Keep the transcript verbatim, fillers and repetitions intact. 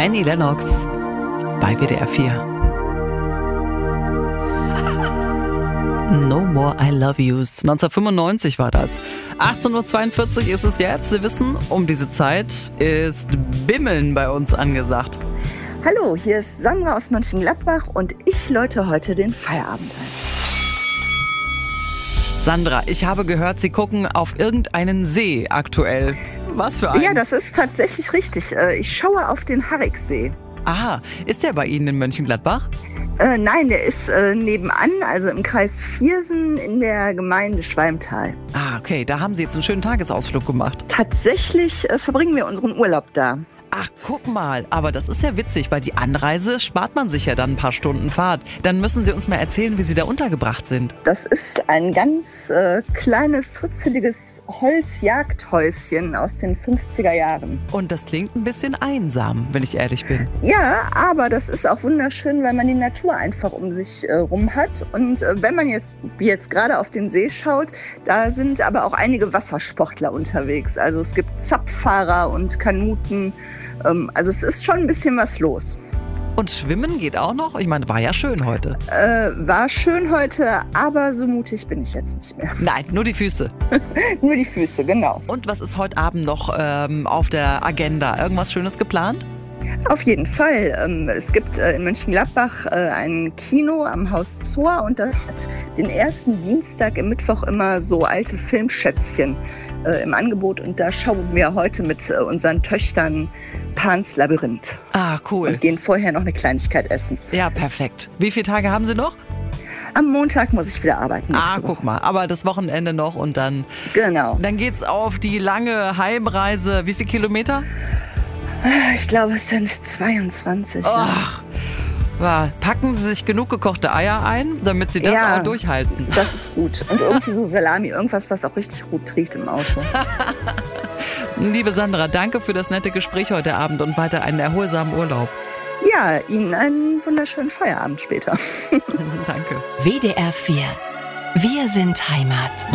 Annie Lennox bei W D R vier. No More I Love Yous. neunzehnhundertfünfundneunzig war das. achtzehn Uhr zweiundvierzig ist es jetzt. Sie wissen, um diese Zeit ist Bimmeln bei uns angesagt. Hallo, hier ist Sandra aus Mönchengladbach und ich läute heute den Feierabend ein. Sandra, ich habe gehört, Sie gucken auf irgendeinen See aktuell. Was für einen? Ja, das ist tatsächlich richtig. Ich schaue auf den Hariksee. Aha, ist der bei Ihnen in Mönchengladbach? Äh, nein, der ist äh, nebenan, also im Kreis Viersen in der Gemeinde Schwalmtal. Ah, okay, da haben Sie jetzt einen schönen Tagesausflug gemacht. Tatsächlich äh, verbringen wir unseren Urlaub da. Ach, guck mal, aber das ist ja witzig, weil die Anreise spart man sich ja dann ein paar Stunden Fahrt. Dann müssen Sie uns mal erzählen, wie Sie da untergebracht sind. Das ist ein ganz äh, kleines, futzeliges Holzjagdhäuschen aus den fünfziger Jahren. Und das klingt ein bisschen einsam, wenn ich ehrlich bin. Ja, aber das ist auch wunderschön, weil man die Natur einfach um sich äh, rum hat. Und äh, wenn man jetzt, wie jetzt gerade auf den See schaut, da sind aber auch einige Wassersportler unterwegs. Also es gibt Zapffahrer und Kanuten. Ähm, also es ist schon ein bisschen was los. Und schwimmen geht auch noch? Ich meine, war ja schön heute. Äh, war schön heute, aber so mutig bin ich jetzt nicht mehr. Nein, nur die Füße. Nur die Füße, genau. Und was ist heute Abend noch ähm, auf der Agenda? Irgendwas Schönes geplant? Auf jeden Fall. Ähm, es gibt äh, in Mönchengladbach äh, ein Kino am Haus Zohr und das hat den ersten Dienstag im Mittwoch immer so alte Filmschätzchen äh, im Angebot. Und da schauen wir heute mit äh, unseren Töchtern Pans Labyrinth. Ah, cool. Und gehen vorher noch eine Kleinigkeit essen. Ja, perfekt. Wie viele Tage haben Sie noch? Am Montag muss ich wieder arbeiten. Ah, guck mal. Aber das Wochenende noch und dann... Genau. Dann geht's auf die lange Heimreise. Wie viele Kilometer? Ich glaube, es sind zweiundzwanzig. Ach, ja. Packen Sie sich genug gekochte Eier ein, damit Sie das ja, auch durchhalten. Das ist gut. Und irgendwie so Salami, irgendwas, was auch richtig gut riecht im Auto. Liebe Sandra, danke für das nette Gespräch heute Abend und weiter einen erholsamen Urlaub. Ja, Ihnen einen wunderschönen Feierabend später. Danke. W D R vier. Wir sind Heimat.